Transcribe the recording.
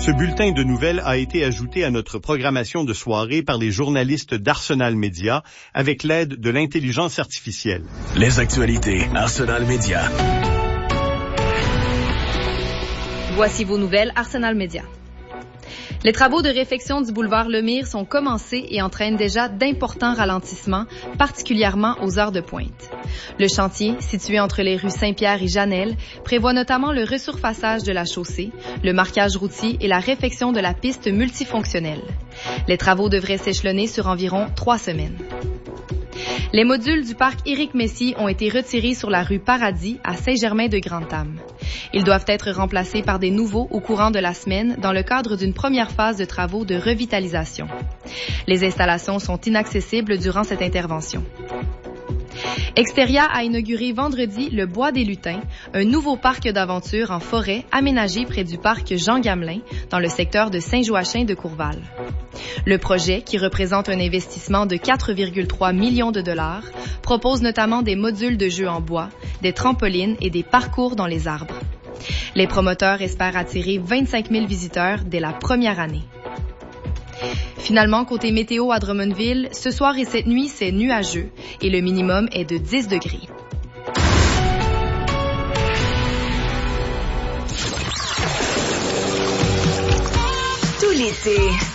Ce bulletin de nouvelles a été ajouté à notre programmation de soirée par les journalistes d'Arsenal Média avec l'aide de l'intelligence artificielle. Les actualités Arsenal Média. Voici vos nouvelles Arsenal Média. Les travaux de réfection du boulevard Lemire sont commencés et entraînent déjà d'importants ralentissements, particulièrement aux heures de pointe. Le chantier, situé entre les rues Saint-Pierre et Janel, prévoit notamment le resurfaçage de la chaussée, le marquage routier et la réfection de la piste multifonctionnelle. Les travaux devraient s'échelonner sur environ 3 semaines. Les modules du parc Éric-Messier ont été retirés sur la rue Paradis à Saint-Germain-de-Grantham. Ils doivent être remplacés par des nouveaux au courant de la semaine dans le cadre d'une première phase de travaux de revitalisation. Les installations sont inaccessibles durant cette intervention. Exteria a inauguré vendredi le Bois des Lutins, un nouveau parc d'aventure en forêt aménagé près du parc Jean Gamelin, dans le secteur de Saint-Joachim de Courval. Le projet, qui représente un investissement de 4,3 millions de dollars, propose notamment des modules de jeux en bois, des trampolines et des parcours dans les arbres. Les promoteurs espèrent attirer 25 000 visiteurs dès la première année. Finalement, côté météo à Drummondville, ce soir et cette nuit, c'est nuageux et le minimum est de 10 degrés. Tout l'été,